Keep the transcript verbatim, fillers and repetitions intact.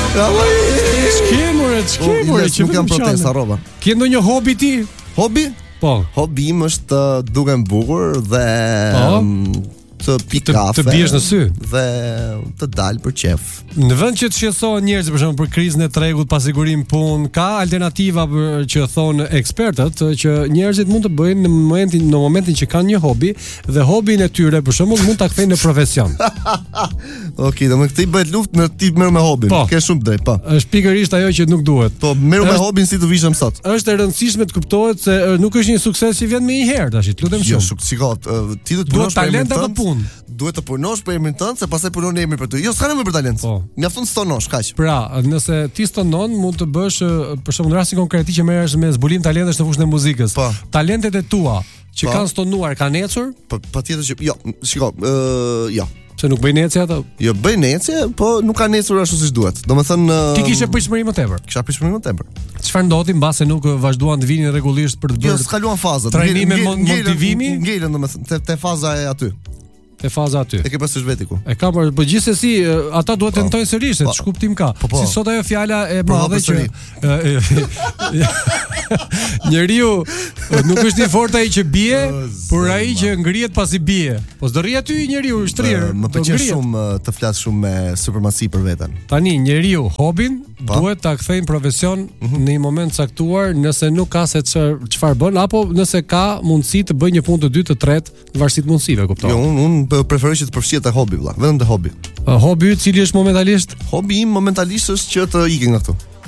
Skemore, skemore, që nuk jam protesta rroba. Ke ndonjë hobi ti? Hobi? Po. Hobi im është të dukem bukur dhe të pi kafe. Të biesh në sy dhe të dal për qef. Në vend që të shqetësohen njerëzit për shembull për krizën e tregut, pasigurim punë, ka alternativa për, që thonë ekspertët që njerëzit mund të bëjnë në momentin në momentin që kanë një hobi dhe hobin e tyre për shembull mund ta kthejnë në profesion. Okej, do të thëj bëhet luftë në tip merr me hobin. Po, ke shumë drejt, po. Është pikërisht ajo që nuk duhet. Po, merr me hobin si të vishëm sot. Është e rëndësishme të kuptohet se nuk është një sukses që vjen me një herë tash, lutem shumë. Jo, shikoj, ti do të punosh për talent apo punë? Duhet të punosh për emrin tënd, se pastaj punon emri për ty. Jo, s'ka nevojë për talent. Po. Mjafton të stonosh, kaq. Pra, nëse ti stonon, mund të bësh për shembull në rastin konkret që merresh me zbulim talentesh në fushën e muzikës. Po. Talentet e tua që po. kanë stonuar kanë ecur? Po, patjetër që jo, shikoj, ë, jo. Se nuk bëjnë ecje ato? Jo, bëjnë ecje, po nuk kanë ecur ashtu siç duhet. Domethënë ti kishe pritshmëri më tepër. Kisha pritshmëri më tepër. Çfarë ndodhi mbase nuk vazhduan të vinin rregullisht për të bërë? Jo, s'kaluan fazat. Trajnime motivimi, ngelën domethënë te, te faza e aty. Te faza aty. E ke pasur veti ku. E kam, po gjithsesi ata duhet të tentojnë sërish, se ç'kuptim ka. Po, po. Si sot ajo fjala e madhe që njeriu nuk është i fortë ai që bie, por ai që ngrihet pasi bie. Po s'do rri aty njeriu shtrirë. Më pëlqen shumë të flas shumë me supremaci për veten. Tani njeriu hobin duhet ta kthejnë profesion në një moment caktuar, nëse nuk ka se çfarë bën, apo nëse ka mundësi të bëjë një punë të dytë, të tretë, varësisht mundësive, kupton? Jo, unë un preferoj që të përfshihet te hobi vëlla, vetëm te hobi. Hobi i cili është momentalisht? Hobi im momentalisht është që të ikë nga këtu.